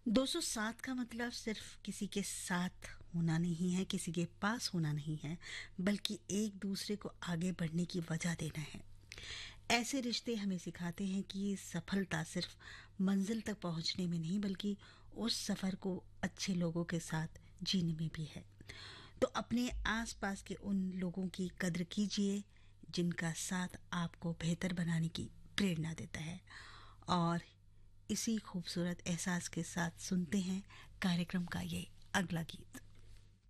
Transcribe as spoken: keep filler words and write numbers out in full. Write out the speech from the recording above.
दोस्तों, साथ का मतलब सिर्फ किसी के साथ होना नहीं है, किसी के पास होना नहीं है, बल्कि एक दूसरे को आगे बढ़ने की वजह देना है। ऐसे रिश्ते हमें सिखाते हैं कि सफलता सिर्फ मंजिल तक पहुंचने में नहीं, बल्कि उस सफर को अच्छे लोगों के साथ जीने में भी है। तो अपने आसपास के उन लोगों की कद्र कीजिए जिनका साथ आपको बेहतर बनाने की प्रेरणा देता है। और इसी खूबसूरत एहसास के साथ सुनते हैं कार्यक्रम का ये अगला गीत।